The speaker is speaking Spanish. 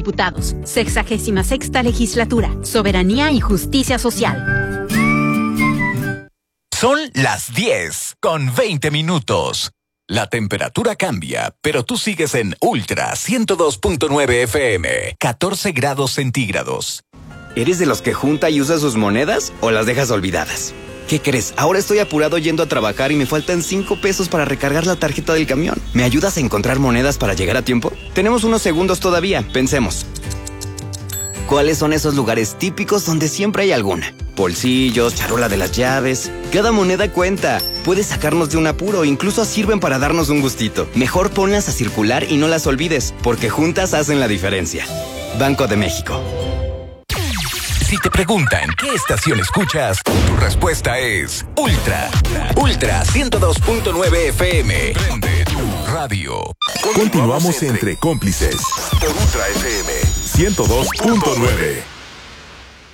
Diputados, 66ª Legislatura, Soberanía y Justicia Social. Son las 10:20. La temperatura cambia, pero tú sigues en Ultra 102.9 FM, 14 grados centígrados. ¿Eres de los que junta y usa sus monedas o las dejas olvidadas? ¿Qué crees? Ahora estoy apurado yendo a trabajar y me faltan 5 pesos para recargar la tarjeta del camión. ¿Me ayudas a encontrar monedas para llegar a tiempo? Tenemos unos segundos todavía, pensemos. ¿Cuáles son esos lugares típicos donde siempre hay alguna? Bolsillos, charola de las llaves. Cada moneda cuenta. Puedes sacarnos de un apuro, incluso sirven para darnos un gustito. Mejor ponlas a circular y no las olvides, porque juntas hacen la diferencia. Banco de México. Si te preguntan qué estación escuchas, tu respuesta es Ultra 102.9 FM. Prende tu radio. Continuamos entre cómplices por Ultra FM 102.9.